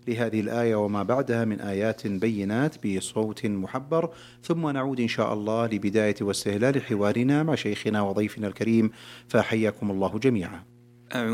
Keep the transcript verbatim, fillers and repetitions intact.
لهذه الآية وما بعدها من آيات بينات بصوت محبر، ثم نعود إن شاء الله لبداية واستهلال حوارنا مع شيخنا وضيفنا الكريم، فحياكم الله جميعا.